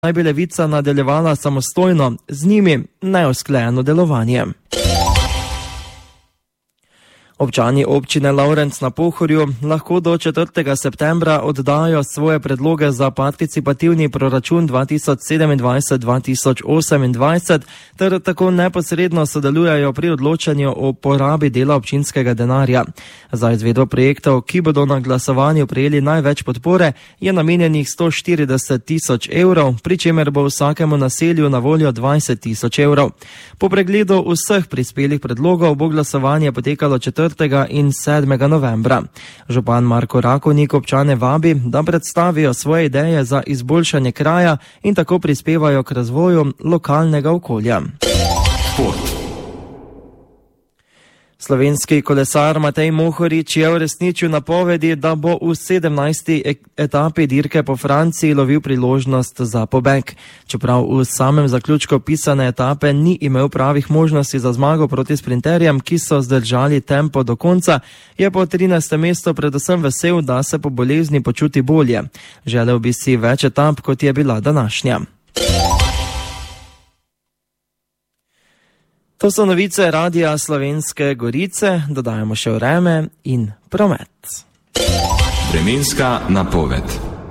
naj bi Levica nadaljevala samostojno, z njimi neusklajeno delovanje. Občani občine Lovrenc na Pohorju lahko do 4. septembra oddajo svoje predloge za participativni proračun 2027-2028 ter tako neposredno sodelujajo pri odločanju o porabi dela občinskega denarja. Za izvedbo projektov, ki bodo na glasovanju prejeli največ podpore, je namenjenih 140 000 evrov, pri čemer bo vsakemu naselju na voljo 20 000 evrov. Po pregledu vseh prispelih predlogov bo glasovanje potekalo 4. in 7. novembra. Župan Marko Rakovnik občane vabi, da predstavijo svoje ideje za izboljšanje kraja in tako prispevajo k razvoju lokalnega okolja. Šport. Slovenski kolesar Matej Mohorič je uresničil napovedi, da bo v 17. etapi dirke po Franciji lovil priložnost za pobeg. Čeprav v samem zaključku pisane etape ni imel pravih možnosti za zmago proti sprinterjem, ki so zdržali tempo do konca, je po 13. mestu predvsem vesel, da se po bolezni počuti bolje. Želel bi si več etap, kot je bila današnja. To so novice Radia Slovenske Gorice, dodajamo še vreme in promet. Vremenska napoved.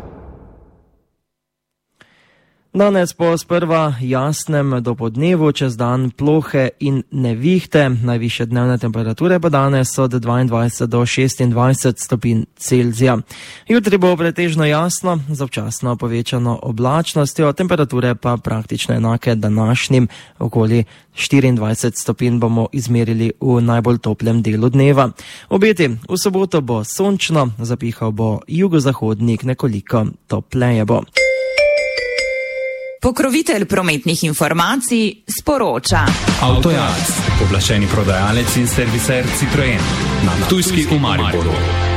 Danes po sprva jasnem dopodnevu, čez dan plohe in nevihte, najvišje dnevne temperature pa danes od 22 do 26 stopinj Celzija. Jutri bo pretežno jasno, z občasno povečano oblačnostjo, temperature pa praktično enake današnjim, okoli 24 stopinj bomo izmerili v najbolj toplem delu dneva. Obeti, v soboto bo sončno, zapihal bo jugozahodnik, nekoliko topleje bo. Pokrovitelj prometnih informacij sporoča. Avtojaz, pooblaščeni prodajalec in serviser Citroen. Na Ptujski v Mariboru.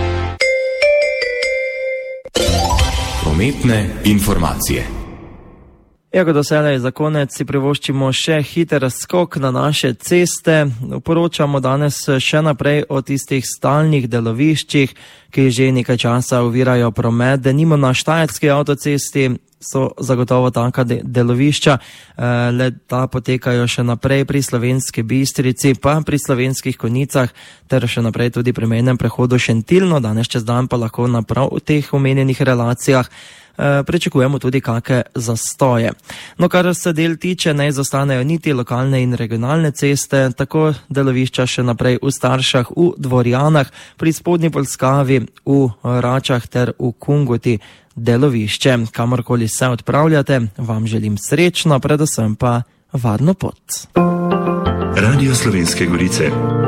Prometne informacije. Kot doselej za konec si privoščimo še hiter skok na naše ceste. Poročamo danes še naprej o tistih stalnih deloviščih, ki že nekaj časa ovirajo promet. Denimo na Štajerski avtocesti so zagotovo taka delovišča, le ta potekajo še naprej pri Slovenski Bistrici, pa pri Slovenskih Konjicah ter še naprej tudi pri mejnem prehodu Šentilno. Danes čez dan pa lahko naprav v teh omenjenih relacijah pričakujemo tudi kakšne zastoje. No, kar se del tiče, ne izostanejo niti lokalne in regionalne ceste, tako delovišča še naprej v Staršah, v Dvorjanah, pri Spodnji Polskavi, v Račah ter v Kungoti delovišče. Kamorkoli se odpravljate, vam želim srečno, predvsem pa varno pot. Radio Slovenske Gorice.